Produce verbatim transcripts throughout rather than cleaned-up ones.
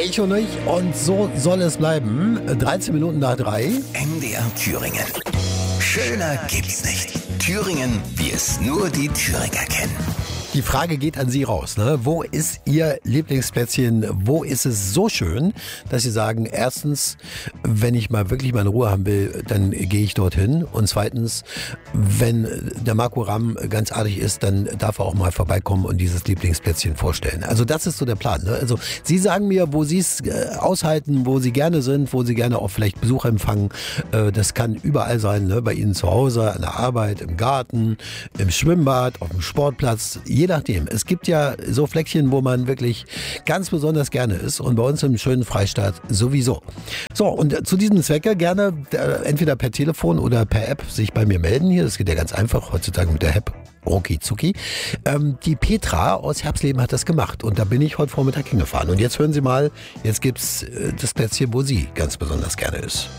Reich und ich. Und so soll es bleiben. dreizehn Minuten nach drei. M D R Thüringen. Schöner gibt's nicht. Thüringen, wie es nur die Thüringer kennen. Die Frage geht an Sie raus. Ne? Wo ist Ihr Lieblingsplätzchen? Wo ist es so schön, dass Sie sagen, erstens, wenn ich mal wirklich meine Ruhe haben will, dann gehe ich dorthin. Und zweitens, wenn der Marco Ramm ganz artig ist, dann darf er auch mal vorbeikommen und dieses Lieblingsplätzchen vorstellen. Also das ist so der Plan. Ne? Also Sie sagen mir, wo Sie es aushalten, wo Sie gerne sind, wo Sie gerne auch vielleicht Besuch empfangen. Das kann überall sein, ne? Bei Ihnen zu Hause, an der Arbeit, im Garten, im Schwimmbad, auf dem Sportplatz. Je nachdem. Es gibt ja so Fleckchen, wo man wirklich ganz besonders gerne ist und bei uns im schönen Freistaat sowieso. So, und zu diesem Zwecke gerne äh, entweder per Telefon oder per App sich bei mir melden hier. Das geht ja ganz einfach heutzutage mit der App. Rucki zucki. Ähm, die Petra aus Herbsleben hat das gemacht und da bin ich heute Vormittag hingefahren. Und jetzt hören Sie mal, jetzt gibt's äh, das Plätzchen, wo sie ganz besonders gerne ist.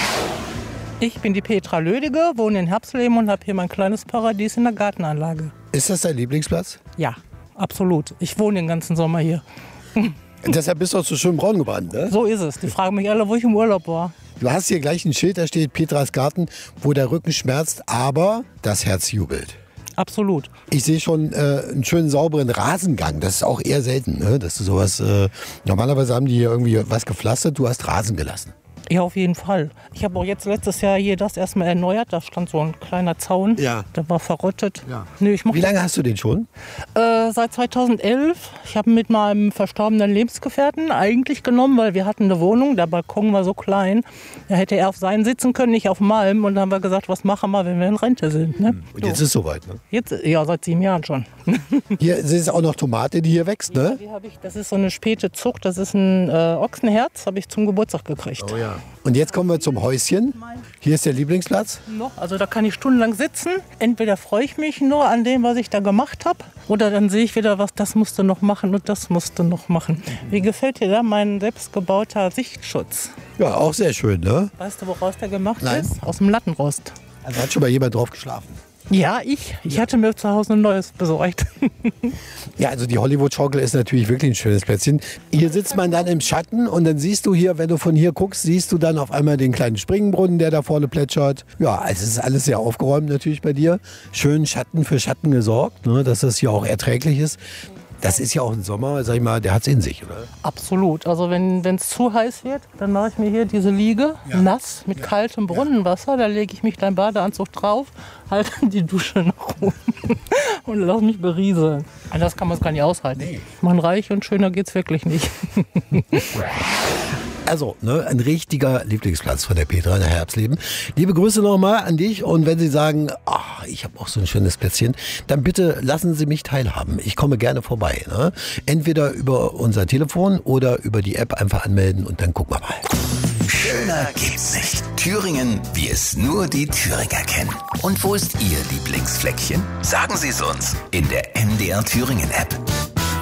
Ich bin die Petra Lödige, wohne in Herbsleben und habe hier mein kleines Paradies in der Gartenanlage. Ist das dein Lieblingsplatz? Ja, absolut. Ich wohne den ganzen Sommer hier. Deshalb bist du auch so schön braun gebrannt, ne? So ist es. Die fragen mich alle, wo ich im Urlaub war. Du hast hier gleich ein Schild, da steht Petras Garten, wo der Rücken schmerzt, aber das Herz jubelt. Absolut. Ich sehe schon äh, einen schönen sauberen Rasengang. Das ist auch eher selten, ne? Dass du sowas. Äh, normalerweise haben die hier irgendwie was gepflastert, du hast Rasen gelassen. Ja, auf jeden Fall. Ich habe auch jetzt letztes Jahr hier das erstmal erneuert. Da stand so ein kleiner Zaun. Ja. Der war verrottet. Ja. Nee, ich Wie lange hast du den schon? Äh, seit zweitausendelf. Ich habe mit meinem verstorbenen Lebensgefährten eigentlich genommen, weil wir hatten eine Wohnung. Der Balkon war so klein. Da hätte er auf seinen sitzen können, nicht auf meinem. Und dann haben wir gesagt, was machen wir, wenn wir in Rente sind. Ne? Und jetzt so. Ist es soweit, ne? Jetzt, ja, seit sieben Jahren schon. Hier ist auch noch Tomate, die hier wächst, ne? Ja, die hab ich, das ist so eine späte Zucht. Das ist ein äh, Ochsenherz, habe ich zum Geburtstag gekriegt. Oh ja. Und jetzt kommen wir zum Häuschen. Hier ist der Lieblingsplatz. Noch, also da kann ich stundenlang sitzen. Entweder freue ich mich nur an dem, was ich da gemacht habe, oder dann sehe ich wieder was, das musst du noch machen und das musst du noch machen. Wie gefällt dir da mein selbstgebauter Sichtschutz? Ja, auch sehr schön, ne? Weißt du, woraus der gemacht Nein. ist? Aus dem Lattenrost. Also hat schon mal jemand drauf geschlafen. Ja, ich. Ich hatte mir zu Hause ein neues besorgt. Ja, also die Hollywood-Schaukel ist natürlich wirklich ein schönes Plätzchen. Hier sitzt man dann im Schatten und dann siehst du hier, wenn du von hier guckst, siehst du dann auf einmal den kleinen Springbrunnen, der da vorne plätschert. Ja, also es ist alles sehr aufgeräumt natürlich bei dir. Schön Schatten für Schatten gesorgt, ne, dass das hier auch erträglich ist. Das ist ja auch ein Sommer, sag ich mal, der hat es in sich, oder? Absolut. Also wenn es zu heiß wird, dann mache ich mir hier diese Liege, ja. nass, mit ja. kaltem Brunnenwasser. Da lege ich mich deinen Badeanzug drauf, halte die Dusche noch rum und lass mich berieseln. Das kann man gar nicht aushalten. Nee. Man reich und schöner geht's wirklich nicht. Also, ne, ein richtiger Lieblingsplatz von der Petra in der Herbsleben. Liebe Grüße nochmal an dich und wenn Sie sagen, ach, ich habe auch so ein schönes Plätzchen, dann bitte lassen Sie mich teilhaben. Ich komme gerne vorbei. Ne? Entweder über unser Telefon oder über die App einfach anmelden und dann gucken wir mal. Schöner gibt's nicht. Thüringen, wie es nur die Thüringer kennen. Und wo ist Ihr Lieblingsfleckchen? Sagen Sie es uns in der M D R Thüringen App.